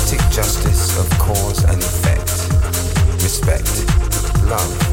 poetic justice of cause and effect, respect, love,